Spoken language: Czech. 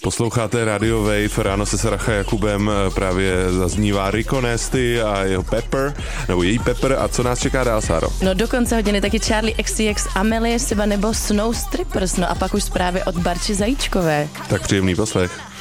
Posloucháte Radio Wave, ráno se Saracha Jakubem, právě zaznívá Rico Nasty a jeho Pepper, nebo její Pepper. A co nás čeká dál, Sáro? No do konce hodiny taky Charlie XCX, Amelie Siba nebo Snow Strippers, no a pak už zprávy od Barči Zajíčkové. Tak příjemný poslech.